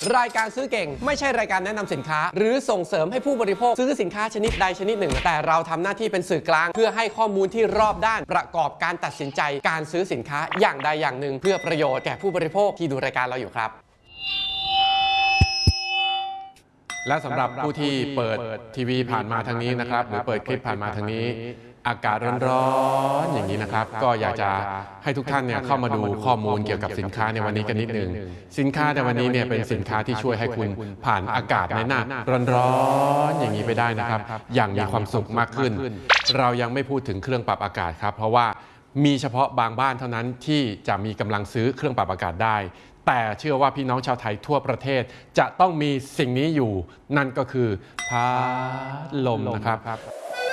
รายการซื้อเก่งไม่ใช่รายการแนะนำสินค้าหรือส่งเสริมให้ผู้บริโภคซื้อสินค้าชนิดใดชนิดหนึ่งแต่เราทำหน้าที่เป็นสื่อกลางเพื่อให้ข้อมูลที่รอบด้านประกอบการตัดสินใจการซื้อสินค้าอย่างใดอย่างหนึ่งเพื่อประโยชน์แก่ผู้บริโภคที่ดูรายการเราอยู่ครับและสำหรับผู้ที่เปิดทีวีผ่านมาทางนี้นะครับหรือเปิดคลิปผ่านมาทางนี้อากาศร้อนๆอย่างนี้นะครับก็อยากจะให้ทุกท่านเนี่ยเข้ามาดูข้อมูลเกี่ยวกับสินค้าในวันนี้กันนิดนึงสินค้าในวันนี้เนี่ยเป็นสินค้าที่ช่วยให้คุณผ่านอากาศในหน้าร้อนๆอย่างนี้ไปได้นะครับอย่างมีความสุขมากขึ้นเรายังไม่พูดถึงเครื่องปรับอากาศครับเพราะว่ามีเฉพาะบางบ้านเท่านั้นที่จะมีกำลังซื้อเครื่องปรับอากาศได้แต่เชื่อว่าพี่น้องชาวไทยทั่วประเทศจะต้องมีสิ่งนี้อยู่นั่นก็คือพัดลมนะครับ